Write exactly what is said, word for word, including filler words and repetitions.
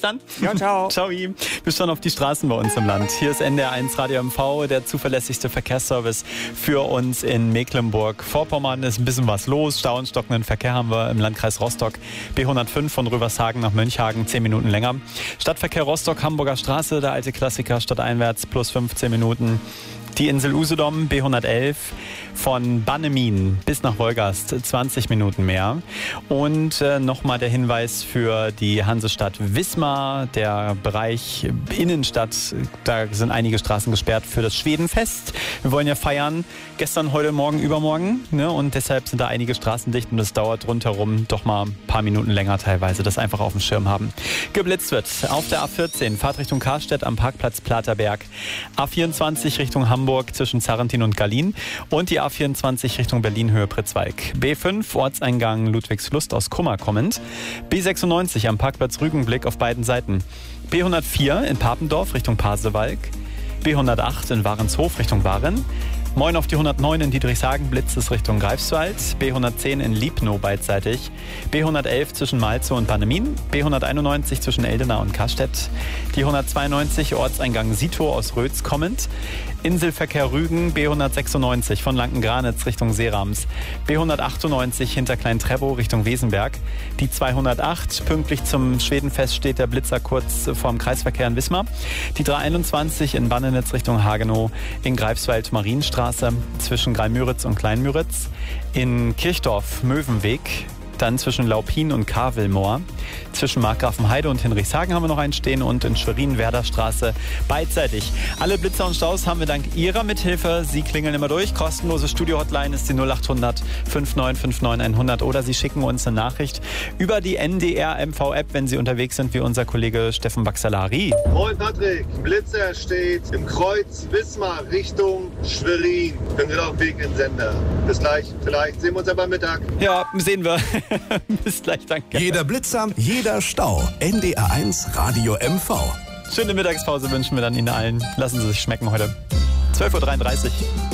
dann. Ja, ciao. Ciao. Bis dann auf die Straßen bei uns im Land. Hier ist N D R eins Radio M V, der zuverlässigste Verkehrsservice für uns in Mecklenburg-Vorpommern. Ist ein bisschen was los. Stau und stockenden Verkehr haben wir im Landkreis Rostock. B hundertfünf von Rövershagen nach Mönchhagen, zehn Minuten länger. Stadtverkehr Rostock, Hamburger Straße, der alte Klassiker, stadteinwärts, plus fünfzehn Minuten. Die Insel Usedom, B hundertelf, von Bannemin bis nach Wolgast, zwanzig Minuten mehr. Und äh, nochmal der Hinweis für die Hansestadt Wismar, der Bereich Innenstadt, da sind einige Straßen gesperrt für das Schwedenfest. Wir wollen ja feiern, gestern, heute, morgen, übermorgen, ne? Und deshalb sind da einige Straßen dicht und es dauert rundherum doch mal ein paar Minuten länger teilweise, das einfach auf dem Schirm haben. Geblitzt wird auf der A vierzehn, Fahrt Richtung Karstedt am Parkplatz Platerberg, A vierundzwanzig Richtung Hamburg zwischen Zarrentin und Gallien und die A vierundzwanzig Richtung Berlin Höhe Pritzwalk. B fünf Ortseingang Ludwigslust aus Kummer kommend. B sechsundneunzig am Parkplatz Rügenblick auf beiden Seiten. B hundertvier in Papendorf Richtung Pasewalk. B hundertacht in Warenshof Richtung Waren. Moin auf die hundertneun in Diedrichshagen, Blitzes Richtung Greifswald. B hundertzehn in Liebnow beidseitig. B hundertelf zwischen Malzow und Bannemin. B hunderteinundneunzig zwischen Eldena und Kastedt. Die hundertzweiundneunzig Ortseingang Sito aus Rötz kommend. Inselverkehr Rügen, B hundertsechsundneunzig von Lankengranitz Richtung Seerams. B hundertachtundneunzig hinter Klein-Treppow Richtung Wesenberg. Die zweihundertacht, pünktlich zum Schwedenfest steht der Blitzer kurz vorm Kreisverkehr in Wismar. Die dreihunderteinundzwanzig in Bannenitz Richtung Hagenow. In Greifswald Marienstraße zwischen Greimüritz und Kleinmüritz. In Kirchdorf Möwenweg. Dann zwischen Laupin und Kavelmoor. Zwischen Markgrafenheide und Hinrichshagen haben wir noch einen stehen und in Schwerin Werderstraße beidseitig. Alle Blitzer und Staus haben wir dank Ihrer Mithilfe. Sie klingeln immer durch. Kostenlose Studio-Hotline ist die null achthundert fünfundneunzig fünfundneunzig hundert oder Sie schicken uns eine Nachricht über die N D R M V-App, wenn Sie unterwegs sind, wie unser Kollege Steffen Baxalari. Moin Patrick, Blitzer steht im Kreuz Wismar Richtung Schwerin. Können Sie auf dem Weg in den Sender. Bis gleich, vielleicht sehen wir uns ja beim Mittag. Ja, sehen wir. Bis gleich, danke. Jeder Blitzer, jeder Stau. N D R eins Radio M V. Schöne Mittagspause wünschen wir dann Ihnen allen. Lassen Sie sich schmecken heute. zwölf Uhr dreiunddreißig.